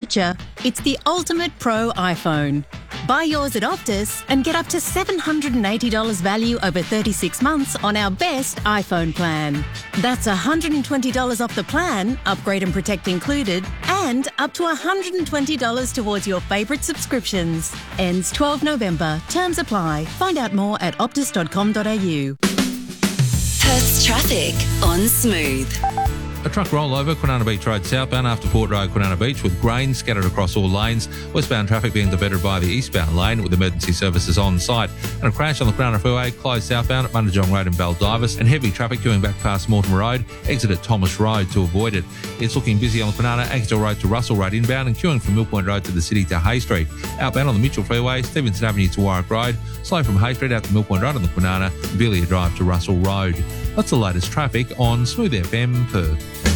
future, it's the ultimate pro iPhone. Buy yours at Optus and get up to $780 value over 36 months on our best iPhone plan. That's $120 off the plan, upgrade and protect included, and up to $120 towards your favourite subscriptions. Ends 12 November. Terms apply. Find out more at optus.com.au. Perth's traffic on Smooth. A truck rollover Kwinana Beach Road southbound after Port Road, Kwinana Beach, with grain scattered across all lanes. Westbound traffic being diverted by the eastbound lane with emergency services on site. And a crash on the Kwinana Freeway closed southbound at Mundijong Road in Baldivis, and heavy traffic queuing back past Mortimer Road, exit at Thomas Road to avoid it. It's looking busy on the Kwinana Axdale Road to Russell Road inbound and queuing from Mill Point Road to the city to Hay Street. Outbound on the Mitchell Freeway, Stevenson Avenue to Warwick Road, slow from Hay Street out to Mill Point Road on the Kwinana, Villiers Drive to Russell Road. That's the latest traffic on Smooth FM Perth.